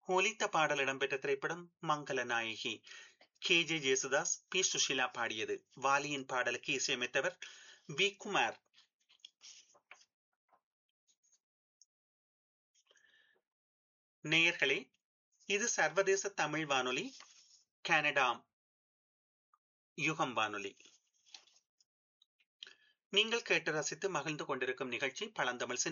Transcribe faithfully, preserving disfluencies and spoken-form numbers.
ஒலித்த பாடல் இடம்பெற்ற திரைப்படம் மங்கள நாயகி. K J Yesudas, B Sushila பாடியது. வாலியின் பாடலுக்கு இசையமைத்தவர் வி குமார். நேயர்களே, இது சர்வதேச தமிழ் வானொலி, கனடா யுகம் வானொலி. நீங்கள் கேட்டு ரசித்து மகிழ்ந்து கொண்டிருக்கும் நிகழ்ச்சி பழந்தமிழ்